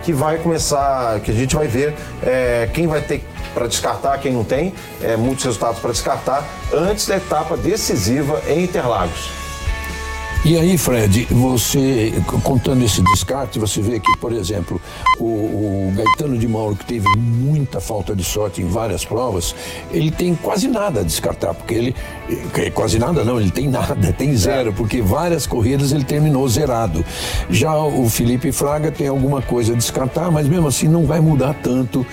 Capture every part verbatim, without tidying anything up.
que vai começar, que a gente vai ver é, quem vai ter para descartar, quem não tem, é, muitos resultados para descartar, antes da etapa decisiva em Interlagos. E aí, Fred, você, contando esse descarte, você vê que, por exemplo, o, o Gaetano de Mauro, que teve muita falta de sorte em várias provas, ele tem quase nada a descartar, porque ele, quase nada não, ele tem nada, tem zero, porque várias corridas ele terminou zerado. Já o Felipe Fraga tem alguma coisa a descartar, mas mesmo assim não vai mudar tanto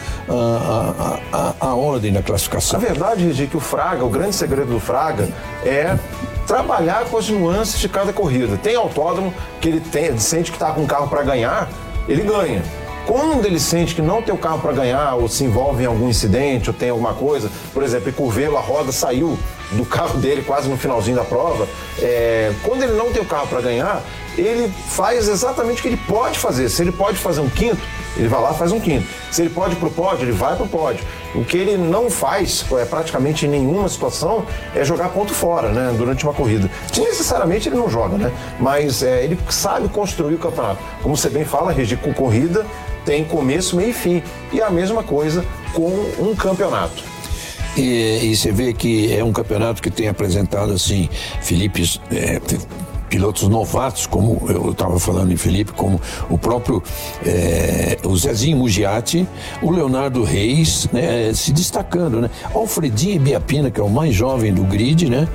a, a, a, a ordem da classificação. A verdade, Regi, que o Fraga, o grande segredo do Fraga é trabalhar com as nuances de cada corrida. Tem autódromo que ele, tem, ele sente que está com um carro para ganhar, ele ganha. Quando ele sente que não tem o carro para ganhar, ou se envolve em algum incidente, ou tem alguma coisa, por exemplo, em Curvelo, a roda saiu do carro dele quase no finalzinho da prova, é, quando ele não tem o carro para ganhar, ele faz exatamente o que ele pode fazer. Se ele pode fazer um quinto, ele vai lá e faz um quinto. Se ele pode ir pro pódio, ele vai pro pódio. O que ele não faz, é, praticamente em nenhuma situação, é jogar ponto fora, né, durante uma corrida. Necessariamente ele não joga, né? Mas é, ele sabe construir o campeonato. Como você bem fala, Regi, com corrida tem começo, meio e fim. E a mesma coisa com um campeonato. E, e você vê que é um campeonato que tem apresentado, assim, Felipe... É, pilotos novatos, como eu estava falando em Felipe, como o próprio é, o Zezinho Mugiati, o Leonardo Reis, né, se destacando, né? Alfredinho Biapina, que é o mais jovem do grid, né?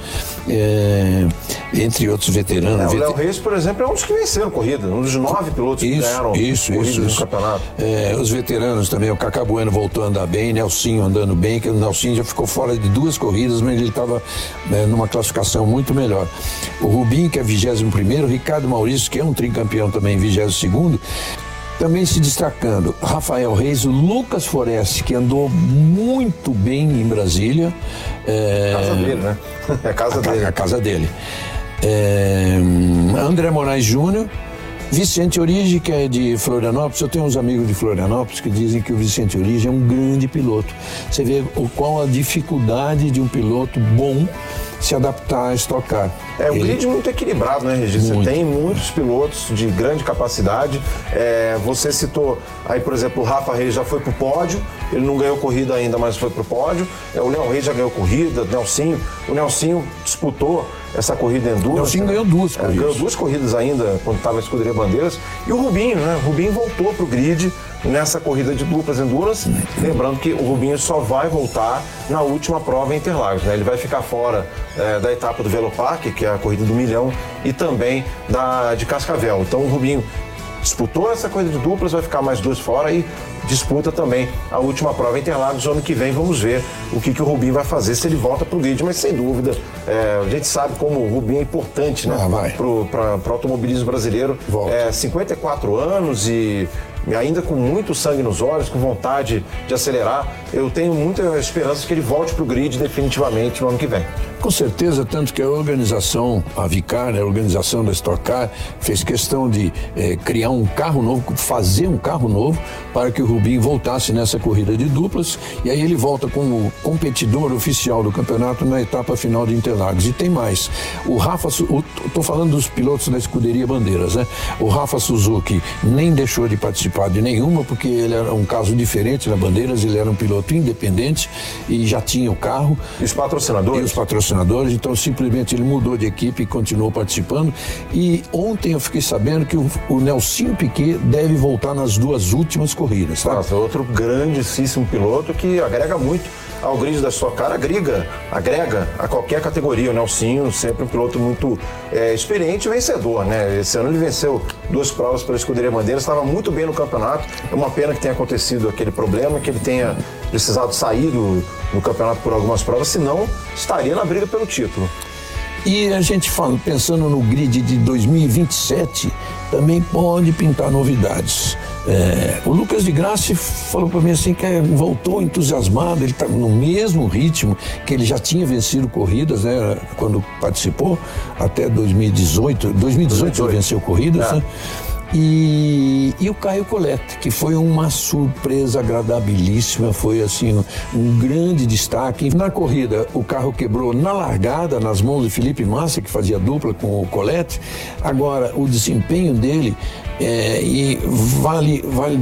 É, entre outros veteranos. É, o Léo Reis, por exemplo, é um dos que venceram corrida, um dos nove pilotos isso, que ganharam isso, corridas isso, no isso. campeonato. É, os veteranos também, o Cacá Bueno voltou a andar bem, Nelsinho andando bem, que o Nelsinho já ficou fora de duas corridas, mas ele estava né, numa classificação muito melhor. O Rubinho, que é vigésimo primeiro, Ricardo Maurício, que é um tricampeão também, vigésimo segundo, também se destacando. Rafael Reis, o Lucas Forest, que andou muito bem em Brasília. É... Casa dele, né? É a casa a dele. A casa dele. É... André Moraes Júnior, Vicente Origi, que é de Florianópolis. Eu tenho uns amigos de Florianópolis que dizem que o Vicente Origi é um grande piloto. Você vê o, qual a dificuldade de um piloto bom se adaptar a Stock Car. É um Ele... grid muito equilibrado, né, Regi? Você tem muitos pilotos de grande capacidade. É, você citou aí, por exemplo, o Rafa Reis já foi pro pódio. Ele não ganhou corrida ainda, mas foi pro pódio. É, o Léo Reis já ganhou corrida, o Nelsinho. O Nelsinho disputou essa corrida em duas. O Nelsinho ganhou duas corridas. É, ganhou duas corridas ainda, quando estava na Escuderia Bandeiras. E o Rubinho, né? O Rubinho voltou pro grid nessa corrida de duplas endurance. Lembrando que o Rubinho só vai voltar na última prova em Interlagos, né? Ele vai ficar fora é, da etapa do Velopark, que é a corrida do milhão, e também da de Cascavel. Então o Rubinho disputou essa corrida de duplas, vai ficar mais duas fora e disputa também a última prova em Interlagos. Ano que vem vamos ver o que, que o Rubinho vai fazer, se ele volta pro grid, mas sem dúvida, é, a gente sabe como o Rubinho é importante, né, ah, pro, pra, pro automobilismo brasileiro. É, cinquenta e quatro anos e ainda com muito sangue nos olhos, com vontade de acelerar. Eu tenho muita esperança que ele volte pro grid definitivamente no ano que vem. Com certeza, tanto que a organização, a Vicar, a organização da Stock Car, fez questão de eh, criar um carro novo, fazer um carro novo para que o Rubinho voltasse nessa corrida de duplas, e aí ele volta como competidor oficial do campeonato na etapa final de Interlagos. E tem mais, o Rafa, estou falando dos pilotos da Escuderia Bandeiras, né? O Rafa Suzuki nem deixou de participar de nenhuma, porque ele era um caso diferente na Bandeiras, ele era um piloto independente e já tinha o carro. E os patrocinadores? E os patrocinadores. Então simplesmente ele mudou de equipe e continuou participando. E ontem eu fiquei sabendo que o, o Nelsinho Piquet deve voltar nas duas últimas corridas, tá? Nossa, outro grandíssimo piloto que agrega muito ao grid da Stock Car, agrega, agrega a qualquer categoria. O Nelsinho, sempre um piloto muito é, experiente e vencedor, né? Esse ano ele venceu duas provas pela Escuderia Bandeiras, estava muito bem no campeonato. É uma pena que tenha acontecido aquele problema, que ele tenha precisado sair do, do campeonato por algumas provas, senão estaria na briga pelo título. E a gente fala, pensando no grid de dois mil e vinte e sete, também pode pintar novidades. É, o Lucas de Grassi falou para mim assim que voltou entusiasmado, ele está no mesmo ritmo que ele já tinha vencido corridas, né, quando participou, até dois mil e dezoito, dois mil e dezoito ele venceu corridas, é. né? E, e o Caio Collet, que foi uma surpresa agradabilíssima, foi assim um, um grande destaque. Na corrida, o carro quebrou na largada, nas mãos de Felipe Massa, que fazia dupla com o Collet. Agora, o desempenho dele, é, e vale, vale